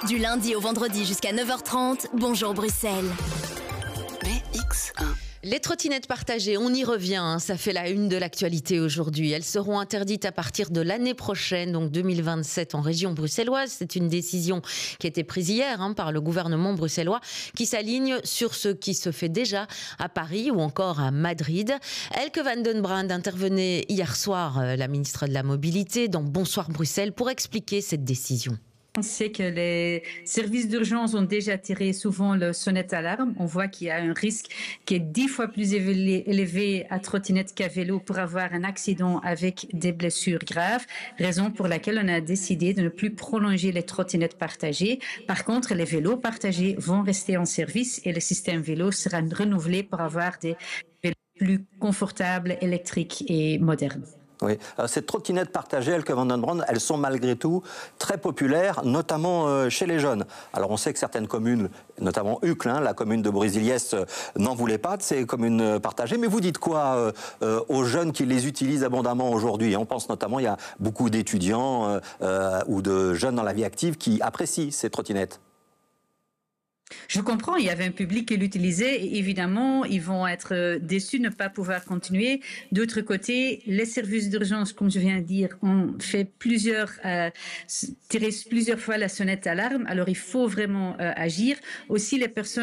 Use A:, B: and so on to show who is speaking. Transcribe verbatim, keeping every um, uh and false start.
A: Du lundi au vendredi jusqu'à neuf heures trente, Bonjour Bruxelles.
B: B X un.
C: Les trottinettes partagées, on y revient, hein, ça fait la une de l'actualité aujourd'hui. Elles seront interdites à partir de l'année prochaine, donc deux mille vingt-sept en région bruxelloise. C'est une décision qui a été prise hier hein, par le gouvernement bruxellois qui s'aligne sur ce qui se fait déjà à Paris ou encore à Madrid. Elke van den Brand intervenait hier soir, euh, la ministre de la Mobilité, dans Bonsoir Bruxelles pour expliquer cette décision.
D: On sait que les services d'urgence ont déjà tiré souvent le sonnette alarme. On voit qu'il y a un risque qui est dix fois plus élevé à trottinette qu'à vélo pour avoir un accident avec des blessures graves, raison pour laquelle on a décidé de ne plus prolonger les trottinettes partagées. Par contre, les vélos partagés vont rester en service et le système vélo sera renouvelé pour avoir des vélos plus confortables, électriques et modernes.
E: Oui, alors, ces trottinettes partagées, Elke van den Brand, elles sont malgré tout très populaires, notamment euh, chez les jeunes. Alors on sait que certaines communes, notamment Uccle, hein, la commune de Brésil-Est, euh, n'en voulait pas de ces communes partagées. Mais vous dites quoi euh, euh, aux jeunes qui les utilisent abondamment aujourd'hui? On pense notamment, il y a beaucoup d'étudiants euh, euh, ou de jeunes dans la vie active qui apprécient ces trottinettes.
D: Je comprends, il y avait un public qui l'utilisait et évidemment, ils vont être déçus de ne pas pouvoir continuer. D'autre côté, les services d'urgence, comme je viens de dire, ont fait plusieurs, euh, tiré plusieurs fois la sonnette d'alarme. Alors, il faut vraiment euh, agir. Aussi, les personnes